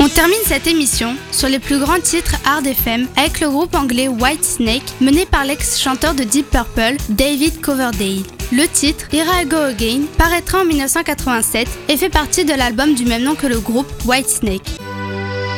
On termine cette émission sur les plus grands titres hard FM avec le groupe anglais Whitesnake mené par l'ex-chanteur de Deep Purple, David Coverdale. Le titre Here I Go Again paraîtra en 1987 et fait partie de l'album du même nom que le groupe Whitesnake.